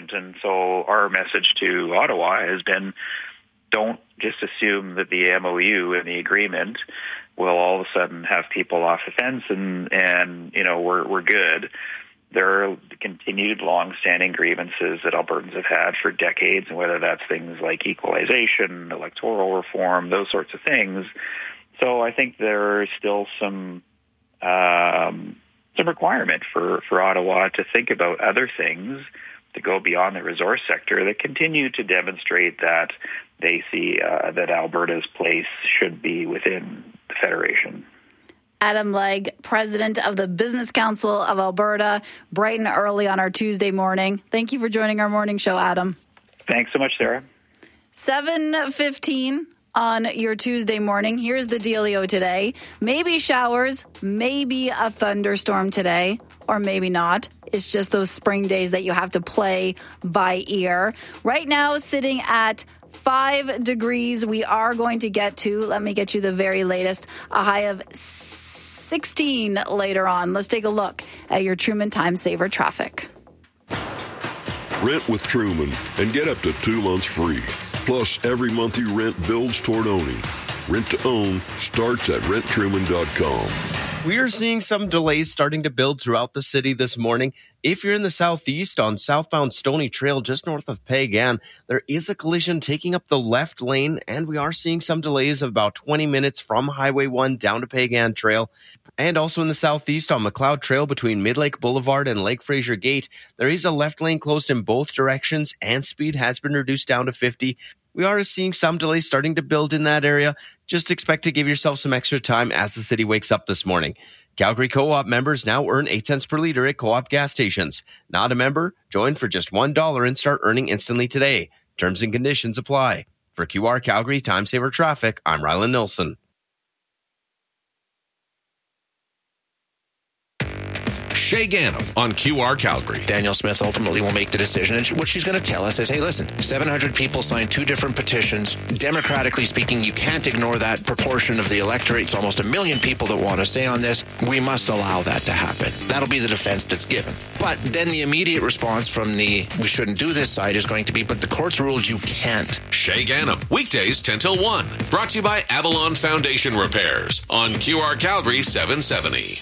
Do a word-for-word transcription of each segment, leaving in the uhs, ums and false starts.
agreement. And so our message to Ottawa has been, don't just assume that the M O U and the agreement will all of a sudden have people off the fence and, and you know, we're we're good. There are continued long-standing grievances that Albertans have had for decades, and whether that's things like equalization, electoral reform, those sorts of things. So I think there is still some um, some requirement for, for Ottawa to think about other things to go beyond the resource sector that continue to demonstrate that they see uh, that Alberta's place should be within the Federation. Adam Legge, president of the Business Council of Alberta, bright and early on our Tuesday morning. Thank you for joining our morning show, Adam. Thanks so much, Sarah. seven fifteen on your Tuesday morning. Here's the dealio today. Maybe showers, maybe a thunderstorm today, or maybe not. It's just those spring days that you have to play by ear. Right now, sitting at five degrees, we are going to get to, let me get you the very latest, a high of sixteen later on. Let's take a look at your Truman Time Saver traffic. Rent with Truman and get up to two months free. Plus, every month you rent builds toward owning. Rent to own starts at rent truman dot com. We are seeing some delays starting to build throughout the city this morning. If you're in the southeast on southbound Stony Trail just north of Pagan, there is a collision taking up the left lane, and we are seeing some delays of about twenty minutes from Highway one down to Pagan Trail. And also in the southeast on McLeod Trail between Midlake Boulevard and Lake Fraser Gate, there is a left lane closed in both directions, and speed has been reduced down to fifty. We are seeing some delays starting to build in that area. Just expect to give yourself some extra time as the city wakes up this morning. Calgary Co-op members now earn eight cents per liter at Co-op gas stations. Not a member? Join for just one dollar and start earning instantly today. Terms and conditions apply. For Q R Calgary Time Saver Traffic, I'm Rylan Nilsson. Shay Gannam on Q R Calgary. Danielle Smith ultimately will make the decision, and what she's going to tell us is, hey, listen, seven hundred people signed two different petitions. Democratically speaking, you can't ignore that proportion of the electorate. It's almost a million people that want to say on this. We must allow that to happen. That'll be the defense that's given. But then the immediate response from the we shouldn't do this side is going to be, but the court's ruled you can't. Shay Gannam, weekdays ten till one. Brought to you by Avalon Foundation Repairs on Q R Calgary seven seventy.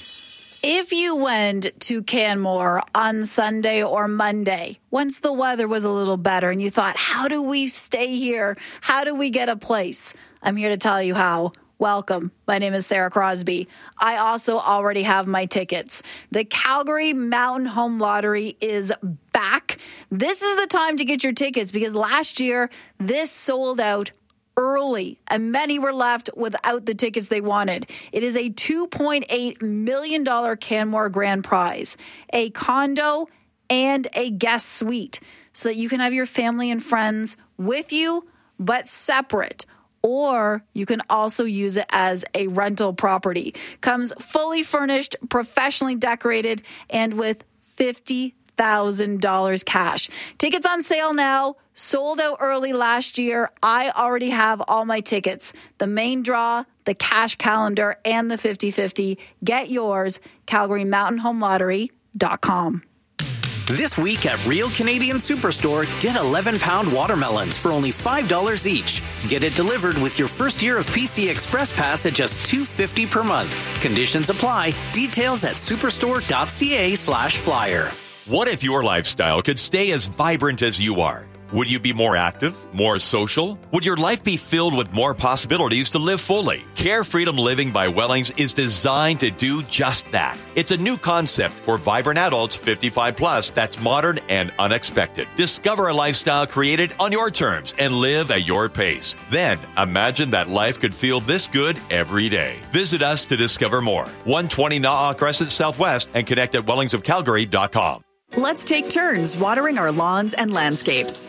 If you went to Canmore on Sunday or Monday, once the weather was a little better and you thought, how do we stay here? How do we get a place? I'm here to tell you how. Welcome. My name is Sarah Crosby. I also already have my tickets. The Calgary Mountain Home Lottery is back. This is the time to get your tickets because last year this sold out early, and many were left without the tickets they wanted. It is a two point eight million dollars Canmore grand prize, a condo, and a guest suite, so that you can have your family and friends with you, but separate. Or you can also use it as a rental property. Comes fully furnished, professionally decorated, and with fifty thousand dollars cash. Tickets on sale now. Sold out early last year. I already have all my tickets. The main draw, the cash calendar, and the fifty-fifty. Get yours. Calgary Mountain Home Lottery dot com. This week at Real Canadian Superstore, get eleven pound watermelons for only five dollars each. Get it delivered with your first year of P C Express Pass at just two dollars and fifty cents per month. Conditions apply. Details at superstore.ca slash flyer. What if your lifestyle could stay as vibrant as you are? Would you be more active, more social? Would your life be filled with more possibilities to live fully? Care Freedom Living by Wellings is designed to do just that. It's a new concept for vibrant adults fifty-five plus that's modern and unexpected. Discover a lifestyle created on your terms and live at your pace. Then imagine that life could feel this good every day. Visit us to discover more. one twenty Na'a Crescent Southwest and connect at wellings of calgary dot com. Let's take turns watering our lawns and landscapes.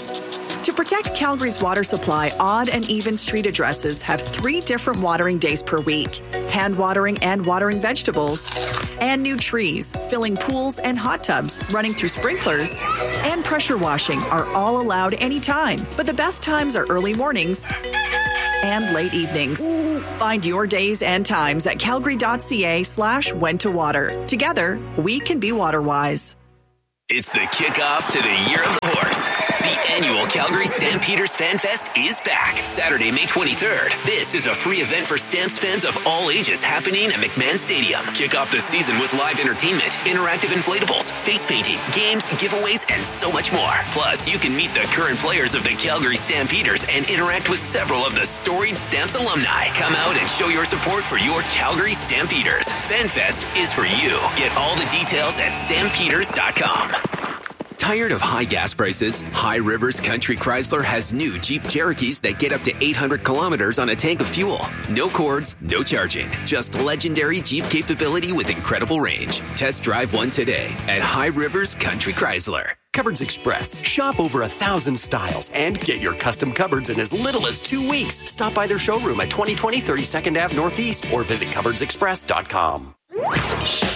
To protect Calgary's water supply, odd and even street addresses have three different watering days per week. Hand watering and watering vegetables. And new trees, filling pools and hot tubs, running through sprinklers. And pressure washing are all allowed anytime. But the best times are early mornings and late evenings. Find your days and times at calgary.ca slash when to water. Together, we can be water wise. It's the kickoff to the Year of the Stampeders Fan Fest is back. Saturday, May twenty-third. This is a free event for Stamps fans of all ages happening at McMahon Stadium. Kick off the season with live entertainment, interactive inflatables, face painting, games, giveaways, and so much more. Plus, you can meet the current players of the Calgary Stampeders and interact with several of the storied Stamps alumni. Come out and show your support for your Calgary Stampeders. Fan Fest is for you. Get all the details at stampeders dot com. Tired of high gas prices? High Rivers Country Chrysler has new Jeep Cherokees that get up to eight hundred kilometers on a tank of fuel. No cords, no charging. Just legendary Jeep capability with incredible range. Test drive one today at High Rivers Country Chrysler. Cupboards Express. Shop over a thousand styles and get your custom cupboards in as little as two weeks. Stop by their showroom at twenty twenty thirty-second Avenue Northeast or visit cupboards express dot com.